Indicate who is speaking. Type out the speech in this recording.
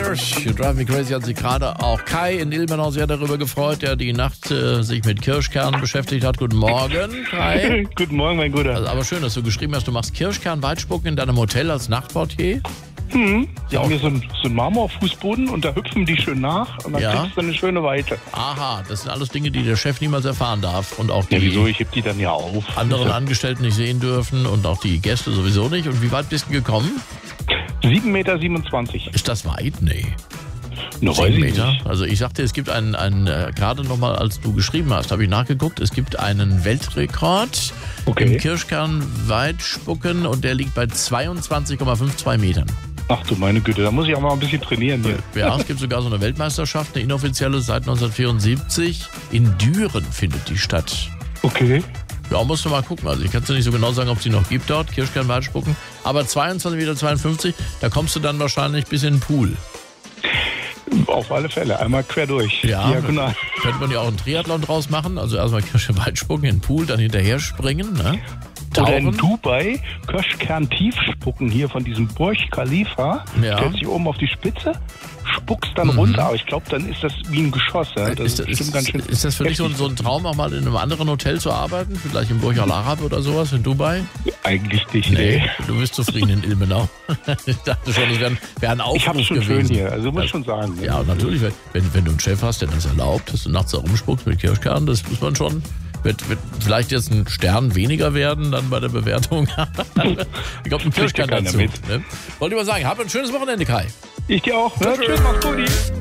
Speaker 1: Fires, You Drive Me Crazy hat sich gerade auch Kai in Ilmenau sehr darüber gefreut, der die Nacht sich mit Kirschkernen beschäftigt hat. Guten Morgen, Kai.
Speaker 2: Guten Morgen, mein Guter.
Speaker 1: Also, aber schön, dass du geschrieben hast, du machst Kirschkern-Weitspucken in deinem Hotel als Nachtportier.
Speaker 2: Wir haben hier so einen Marmorfußboden und da hüpfen die schön nach und dann kriegst du eine schöne Weite.
Speaker 1: Aha, das sind alles Dinge, die der Chef niemals erfahren darf und auch die
Speaker 2: wieso? Ich heb die dann ja auf.
Speaker 1: anderen Angestellten nicht sehen dürfen und auch die Gäste sowieso nicht. Und wie weit bist du gekommen?
Speaker 2: 7,27 Meter.
Speaker 1: Ist das weit? Nee.
Speaker 2: Noch
Speaker 1: 10 Meter. Also ich sagte, es gibt einen gerade nochmal, als du geschrieben hast, habe ich nachgeguckt, es gibt einen Weltrekord im Kirschkern-Weitspucken und der liegt bei 22,52 Metern.
Speaker 2: Ach du meine Güte, da muss ich auch mal ein bisschen trainieren hier.
Speaker 1: Ja, es gibt sogar so eine Weltmeisterschaft, eine inoffizielle, seit 1974. In Düren findet die statt.
Speaker 2: Okay.
Speaker 1: Ja, musst du mal gucken. Also ich kann es dir nicht so genau sagen, ob es die noch gibt dort, Kirschkern-Weitspucken. Aber 22,52 Meter, da kommst du dann wahrscheinlich bis in den Pool.
Speaker 2: Auf alle Fälle, einmal quer durch.
Speaker 1: Ja,
Speaker 2: diagonal.
Speaker 1: Könnte man ja auch einen Triathlon draus machen. Also erstmal Kirschkern-Weitspucken in den Pool, dann hinterher springen, ne?
Speaker 2: Oder in Dubai Kirschkern-Tiefspucken hier von diesem Burj Khalifa.
Speaker 1: Ja.
Speaker 2: Stellst dich oben auf die Spitze, spuckst dann runter. Aber ich glaube, dann ist das wie ein Geschoss. Ja? Das
Speaker 1: ist das für dich so ein Traum, auch mal in einem anderen Hotel zu arbeiten? Vielleicht im Burj Al Arab oder sowas in Dubai?
Speaker 2: Eigentlich nicht, nee.
Speaker 1: Du bist zufrieden in Ilmenau. Ich dachte schon, das wäre ein Aufruf
Speaker 2: ich hab's schon
Speaker 1: gewesen.
Speaker 2: Schön hier, also muss ich schon sagen. Ne?
Speaker 1: Ja, natürlich, wenn du einen Chef hast, der das erlaubt, dass du nachts da rumspuckst mit Kirschkernen, das muss man schon. Wird vielleicht jetzt ein Stern weniger werden dann bei der Bewertung. Ich glaube, ein Kirschkern dazu. Ne? Wollte ich mal sagen, hab ein schönes Wochenende, Kai.
Speaker 2: Ich dir auch. Ne? Tschüss, mach's gut.